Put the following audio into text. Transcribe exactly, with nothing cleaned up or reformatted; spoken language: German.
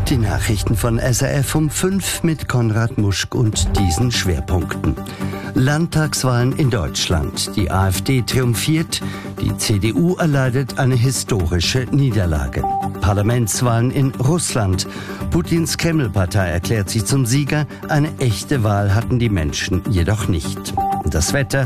Die Nachrichten von S R F um fünf mit Konrad Muschk und diesen Schwerpunkten. Landtagswahlen in Deutschland. Die AfD triumphiert, die C D U erleidet eine historische Niederlage. Parlamentswahlen in Russland. Putins Kreml-Partei erklärt sich zum Sieger. Eine echte Wahl hatten die Menschen jedoch nicht. Das Wetter.